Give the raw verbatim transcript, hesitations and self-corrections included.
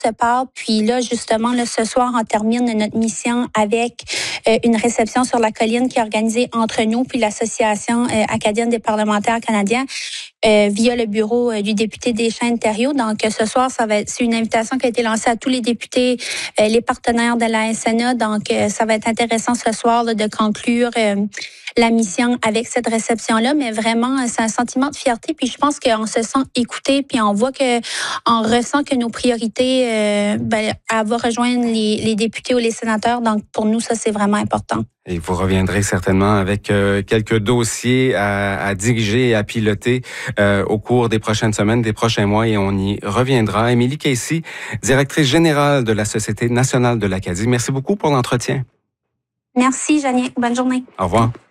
te parle. Puis là, justement, là, ce soir, on termine notre mission avec euh, une réception sur la colline qui est organisée entre nous puis l'Association euh, acadienne des parlementaires canadiens. Euh, via le bureau euh, du député Deschênes-Thériault. Donc, euh, ce soir, ça va être, c'est une invitation qui a été lancée à tous les députés, euh, les partenaires de la S N A. Donc, euh, ça va être intéressant ce soir là, de conclure euh, la mission avec cette réception-là. Mais vraiment, euh, c'est un sentiment de fierté. Puis, je pense qu'on se sent écouté. Puis, on voit que, on ressent que nos priorités, euh, ben, elle va rejoindre les, les députés ou les sénateurs. Donc, pour nous, ça, c'est vraiment important. Et vous reviendrez certainement avec euh, quelques dossiers à, à diriger et à piloter euh, au cours des prochaines semaines, des prochains mois, et on y reviendra. Émilie Casey, directrice générale de la Société nationale de l'Acadie, merci beaucoup pour l'entretien. Merci, Jannier. Bonne journée. Au revoir.